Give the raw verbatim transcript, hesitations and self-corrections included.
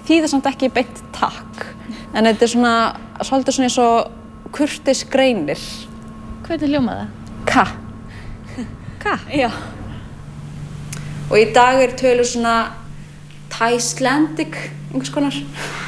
þýðir samt ekki beint takk. En þetta er svona, svolítið svona eins og kurteis greinir. Hvernig hljómar það? Ka. Ka? Já. Og í dag er tölur svona Icelandic, einhvers konar.